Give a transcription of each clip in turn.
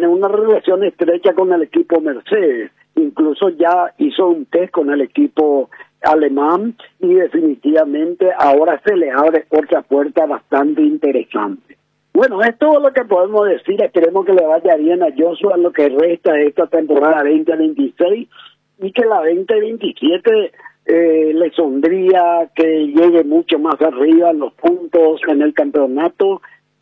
una relación estrecha con el equipo Mercedes. Incluso ya hizo un test con el equipo alemán y definitivamente ahora se le abre otra puerta bastante interesante. Bueno, es todo lo que podemos decir. Esperemos que le vaya bien a Joshua en lo que resta de esta temporada 2026 y que la 2027 le sondría que llegue mucho más arriba en los puntos en el campeonato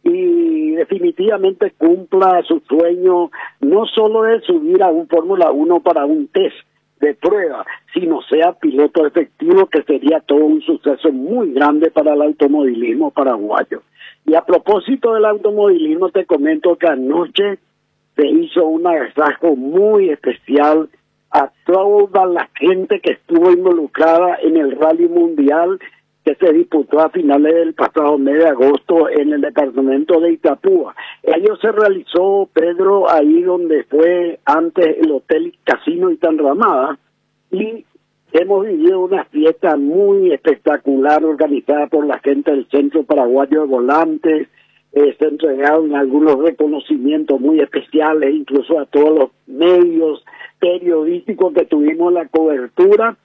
y definitivamente cumpla su sueño, no solo de subir a un Fórmula 1 para un test de prueba, sino sea piloto efectivo, que sería todo un suceso muy grande para el automovilismo paraguayo. Y a propósito del automovilismo, te comento que anoche se hizo un agasajo muy especial a toda la gente que estuvo involucrada en el Rally Mundial que se disputó a finales del pasado mes de agosto en el departamento de Itapúa. Ello se realizó, Pedro, ahí donde fue antes el Hotel Casino Itanramada, y hemos vivido una fiesta muy espectacular organizada por la gente del Centro Paraguayo de Volantes. Se entregaron algunos reconocimientos muy especiales, incluso a todos los medios periodísticos que tuvimos la cobertura.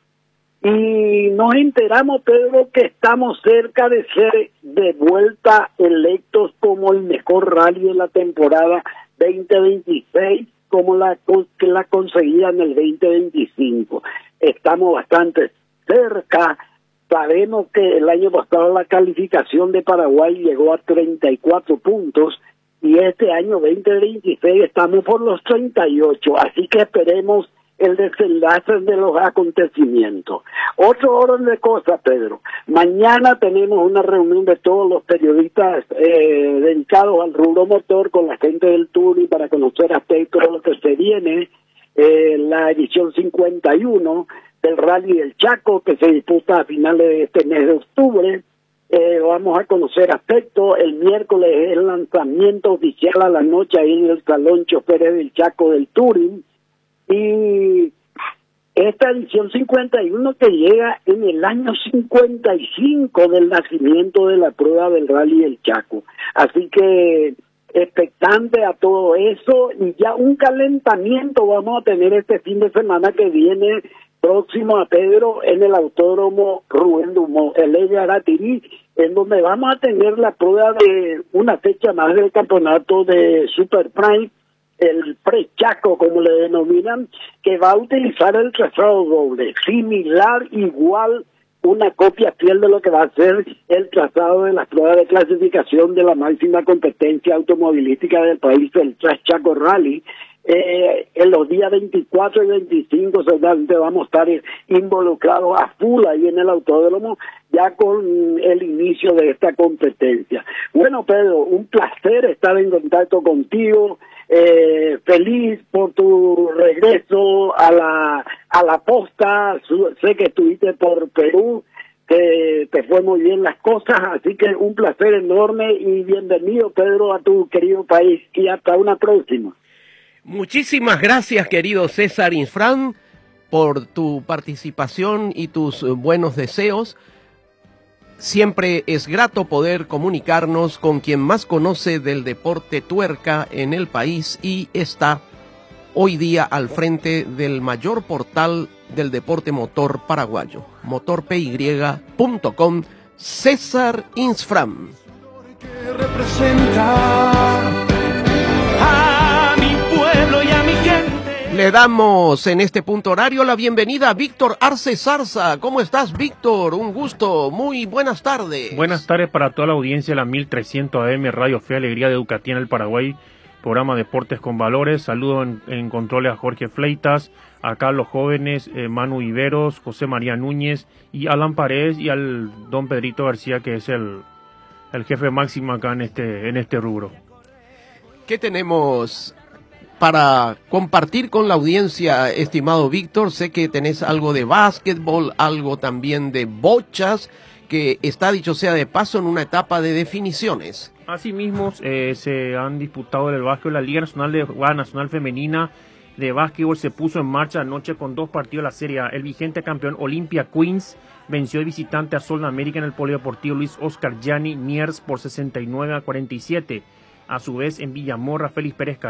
Y nos enteramos, Pedro, que estamos cerca de ser de vuelta electos como el mejor rally de la temporada 2026, como la conseguida en el 2025. Estamos bastante cerca. Sabemos que el año pasado la calificación de Paraguay llegó a 34 puntos y este año 2026 estamos por los 38, así que esperemos el desenlace de los acontecimientos. Otro orden de cosas, Pedro. Mañana tenemos una reunión de todos los periodistas dedicados al rubro motor con la gente del Touring para conocer aspectos de lo que se viene, la edición 51 del Rally del Chaco, que se disputa a finales de este mes de octubre. Vamos a conocer aspectos. El miércoles es el lanzamiento oficial a la noche ahí en el Salón Choferes del Chaco del Touring. Y esta edición 51 que llega en el año 55 del nacimiento de la prueba del Rally del Chaco. Así que expectante a todo eso, y ya un calentamiento vamos a tener este fin de semana que viene próximo a Pedro en el Autódromo Rubén Dumont, el Eje Aratirí, en donde vamos a tener la prueba de una fecha más del campeonato de Super Prime, el Pre-Chaco, como le denominan, que va a utilizar el trazado doble, similar, igual, una copia fiel de lo que va a ser el trazado de las pruebas de clasificación de la máxima competencia automovilística del país, el Chaco Rally. En los días 24 y 25 seguramente vamos a estar involucrados a full ahí en el autódromo, ya con el inicio de esta competencia. Bueno, Pedro, un placer estar en contacto contigo. Feliz por tu regreso a la posta. Sé que estuviste por Perú, que te fue muy bien las cosas, así que un placer enorme y bienvenido, Pedro, a tu querido país, y hasta una próxima. Muchísimas gracias, querido César Infran, por tu participación y tus buenos deseos. Siempre es grato poder comunicarnos con quien más conoce del deporte tuerca en el país y está hoy día al frente del mayor portal del deporte motor paraguayo, motorpy.com, César Infran. Le damos en este punto horario la bienvenida a Víctor Arce Zarza. ¿Cómo estás, Víctor? Un gusto, muy buenas tardes. Buenas tardes para toda la audiencia de la 1300 AM Radio Fe Alegría de Educativa en el Paraguay, programa Deportes con Valores. Saludo en controles a Jorge Fleitas, a Carlos Jóvenes, Manu Iberos, José María Núñez y Alan Paredes, y al don Pedrito García, que es el jefe máximo acá en este rubro. ¿Qué tenemos para compartir con la audiencia, estimado Víctor? Sé que tenés algo de básquetbol, algo también de bochas, que está, dicho sea de paso, en una etapa de definiciones. Asimismo, se han disputado en el básquetbol. La Liga Nacional Femenina de Básquetbol se puso en marcha anoche con 2 partidos de la Serie A. El vigente campeón Olimpia Queens venció de visitante a Sol América en el Polideportivo Luis Oscar Gianni Niers por 69-47. A su vez, en Villamorra, Félix Pérez